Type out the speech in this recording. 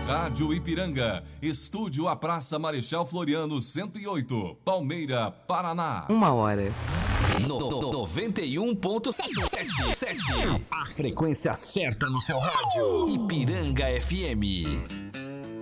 Rádio Ipiranga, estúdio a Praça Marechal Floriano 108, Palmeira, Paraná. 1h. 91.7. A frequência certa no seu rádio. Ipiranga FM.